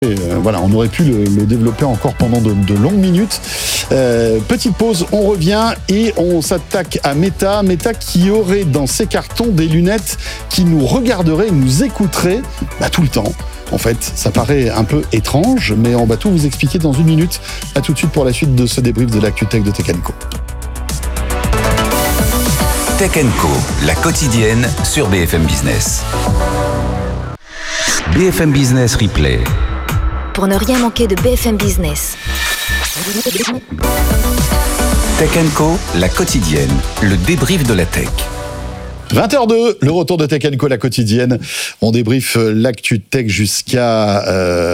Voilà, on aurait pu le développer encore pendant de longues minutes. Petite pause, on revient et on s'attaque à Meta. Meta qui aurait dans ses cartons des lunettes qui nous regarderaient et nous écouteraient tout le temps. En fait, ça paraît un peu étrange, mais on va tout vous expliquer dans une minute. À tout de suite pour la suite de ce débrief de l'actu tech de Tech & Co. Tech & Co, la quotidienne sur BFM Business. BFM Business Replay. Pour ne rien manquer de BFM Business. Tech & Co, la quotidienne, le débrief de la tech. 20h02, le retour de Tech & Co, la quotidienne. On débriefe l'actu tech jusqu'à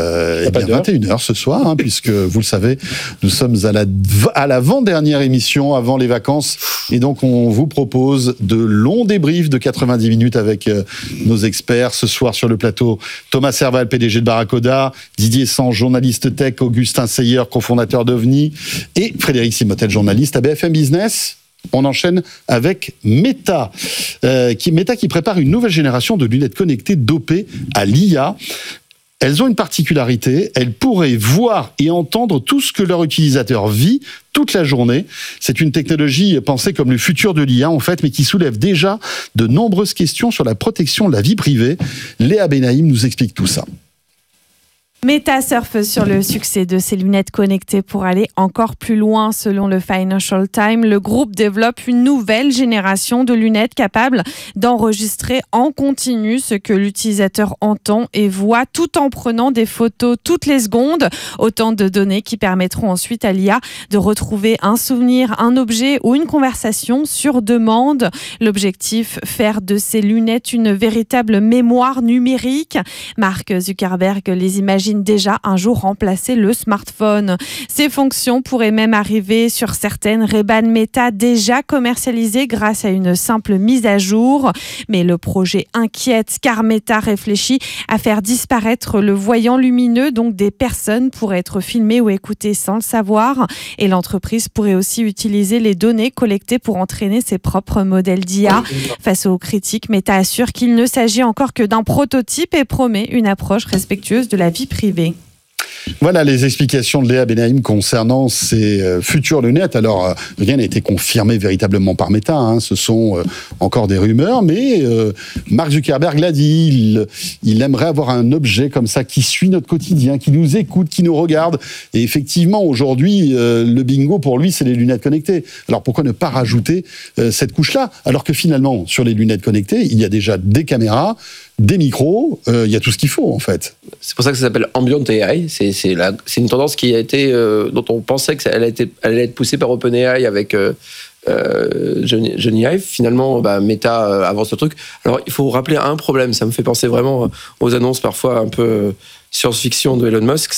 21h ce soir, puisque vous le savez, nous sommes à l'avant-dernière émission avant les vacances. Et donc, on vous propose de longs débriefs de 90 minutes avec nos experts. Ce soir, sur le plateau, Thomas Serval, PDG de Barracoda, Didier Sange, journaliste tech, Augustin Seyer, cofondateur d'OVNI, et Frédéric Simotel, journaliste à BFM Business. On enchaîne avec Meta. Meta qui prépare une nouvelle génération de lunettes connectées dopées à l'IA. Elles ont une particularité, elles pourraient voir et entendre tout ce que leur utilisateur vit toute la journée. C'est une technologie pensée comme le futur de l'IA, en fait, mais qui soulève déjà de nombreuses questions sur la protection de la vie privée. Léa Benaïm nous explique tout ça. Meta surfe sur le succès de ses lunettes connectées pour aller encore plus loin. Selon le Financial Times, le groupe développe une nouvelle génération de lunettes capables d'enregistrer en continu ce que l'utilisateur entend et voit tout en prenant des photos toutes les secondes. Autant de données qui permettront ensuite à l'IA de retrouver un souvenir, un objet ou une conversation sur demande. L'objectif, faire de ces lunettes une véritable mémoire numérique. Mark Zuckerberg les imagine déjà un jour remplacer le smartphone. Ces fonctions pourraient même arriver sur certaines Ray-Ban Meta déjà commercialisées grâce à une simple mise à jour. Mais le projet inquiète car Meta réfléchit à faire disparaître le voyant lumineux, donc des personnes pourraient être filmées ou écoutées sans le savoir. Et l'entreprise pourrait aussi utiliser les données collectées pour entraîner ses propres modèles d'IA. Face aux critiques, Meta assure qu'il ne s'agit encore que d'un prototype et promet une approche respectueuse de la vie privée. Voilà les explications de Léa Benaïm concernant ces futures lunettes. Alors, rien n'a été confirmé véritablement par Meta. Ce sont encore des rumeurs, mais Mark Zuckerberg l'a dit. Il aimerait avoir un objet comme ça qui suit notre quotidien, qui nous écoute, qui nous regarde. Et effectivement, aujourd'hui, le bingo pour lui, c'est les lunettes connectées. Alors, pourquoi ne pas rajouter cette couche-là ? Alors que finalement, sur les lunettes connectées, il y a déjà des caméras, des micros, il y a tout ce qu'il faut en fait. C'est pour ça que ça s'appelle Ambient AI. C'est une tendance qui a été, dont on pensait qu'elle allait être poussée par OpenAI avec Johnny Ive. Finalement, Meta avance le truc. Alors, il faut rappeler un problème. Ça me fait penser vraiment aux annonces parfois un peu science-fiction de Elon Musk.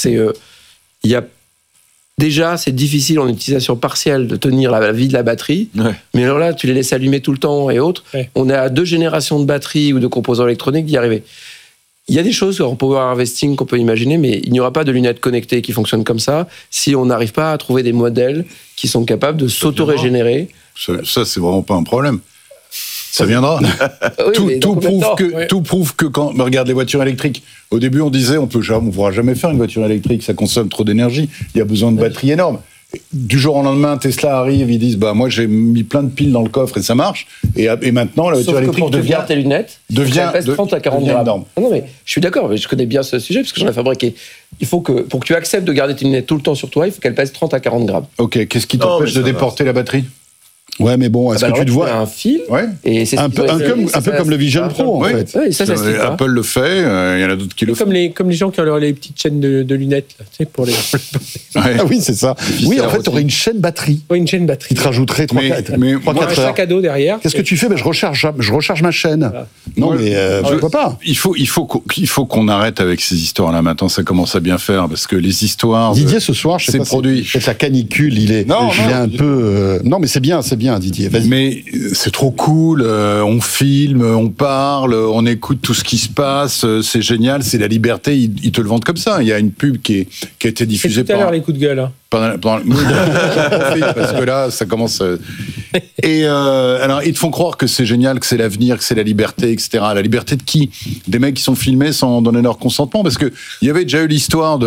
Déjà, c'est difficile en utilisation partielle de tenir la vie de la batterie. Ouais. Mais alors là, tu les laisses allumer tout le temps et autres. Ouais. On est à 2 générations de batteries ou de composants électroniques d'y arriver. Il y a des choses en power harvesting qu'on peut imaginer, mais il n'y aura pas de lunettes connectées qui fonctionnent comme ça si on n'arrive pas à trouver des modèles qui sont capables de s'auto-régénérer. Ça, c'est vraiment pas un problème. Ça viendra. Oui, tout prouve que quand regarde les voitures électriques. Au début, on disait on ne pourra jamais faire une voiture électrique, ça consomme trop d'énergie. Il y a besoin de batteries énormes. Du jour au lendemain, Tesla arrive, ils disent moi j'ai mis plein de piles dans le coffre et ça marche. Et maintenant, la voiture électrique devient tes lunettes, ça pèse 30 à 40 grammes. Non, mais je suis d'accord, mais je connais bien ce sujet parce que j'en ai fabriqué. Il faut que pour que tu acceptes de garder tes lunettes tout le temps sur toi, il faut qu'elles pèsent 30 à 40 grammes. Ok, qu'est-ce qui t'empêche de déporter la batterie ? Ouais, mais bon, est-ce que tu te vois un fil et c'est un peu comme le Vision Pro, en fait. Oui, ça Apple le fait, il y en a d'autres qui le font. Comme les gens qui ont les petites chaînes de lunettes, là, tu sais, pour les. Ah oui, c'est ça. Oui, en fait, tu aurais une chaîne batterie. Oui, une chaîne batterie. Qui te rajouterait 3-4 un sac à dos derrière. Qu'est-ce que tu fais ? Je recharge ma chaîne. Voilà. Non, mais pourquoi pas ? Il faut qu'on arrête avec ces histoires-là. Maintenant, ça commence à bien faire parce que les histoires. Didier, ce soir, je sais pas. C'est la canicule. Il est un peu. Non, mais c'est bien, Didier. Vas-y. Mais c'est trop cool, on filme, on parle, on écoute tout ce qui se passe, c'est génial, c'est la liberté, ils te le vendent comme ça. Il y a une pub qui a été diffusée tout à l'heure les coups de gueule. Parce que là, ça commence... Et alors, ils te font croire que c'est génial, que c'est l'avenir, que c'est la liberté, etc. La liberté de qui ? Des mecs qui sont filmés sans donner leur consentement ? Parce qu'il y avait déjà eu l'histoire de